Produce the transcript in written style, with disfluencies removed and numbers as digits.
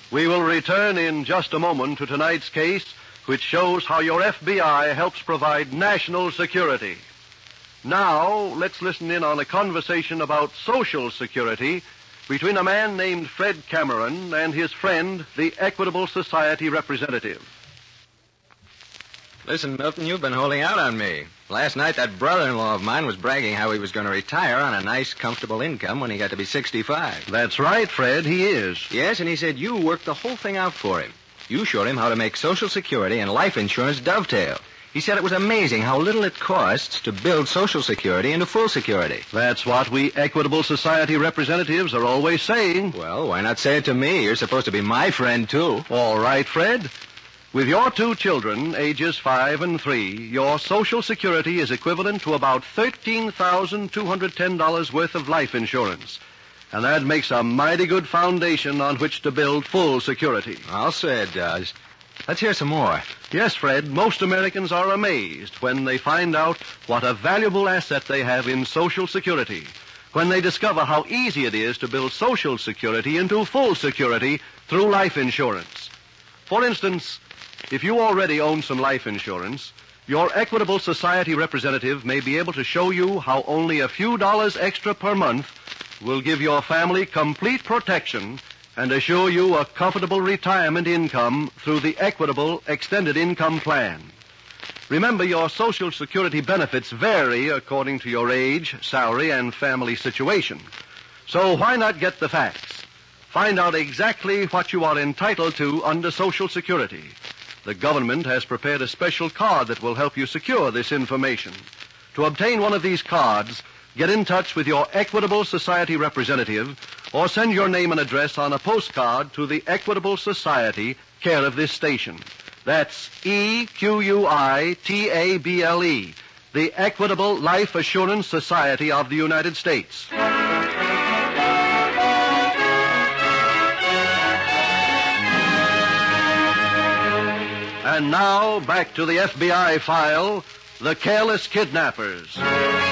We will return in just a moment to tonight's case, which shows how your FBI helps provide national security. Now, let's listen in on a conversation about Social Security between a man named Fred Cameron and his friend, the Equitable Society representative. Listen, Milton, you've been holding out on me. Last night, that brother-in-law of mine was bragging how he was going to retire on a nice, comfortable income when he got to be 65. That's right, Fred, he is. Yes, and he said you worked the whole thing out for him. You showed him how to make Social Security and life insurance dovetail. He said it was amazing how little it costs to build Social Security into full security. That's what we Equitable Society representatives are always saying. Well, why not say it to me? You're supposed to be my friend, too. All right, Fred. With your two children, ages 5 and 3, your Social Security is equivalent to about $13,210 worth of life insurance. And that makes a mighty good foundation on which to build full security. I'll say it does. Let's hear some more. Yes, Fred, most Americans are amazed when they find out what a valuable asset they have in Social Security, when they discover how easy it is to build Social Security into full security through life insurance. For instance, if you already own some life insurance, your Equitable Society representative may be able to show you how only a few dollars extra per month will give your family complete protection and assure you a comfortable retirement income through the Equitable Extended Income Plan. Remember, your Social Security benefits vary according to your age, salary, and family situation. So why not get the facts? Find out exactly what you are entitled to under Social Security. The government has prepared a special card that will help you secure this information. To obtain one of these cards, get in touch with your Equitable Society representative or send your name and address on a postcard to the Equitable Society, care of this station. That's EQUITABLE, the Equitable Life Assurance Society of the United States. And now, back to the FBI file, The Careless Kidnappers.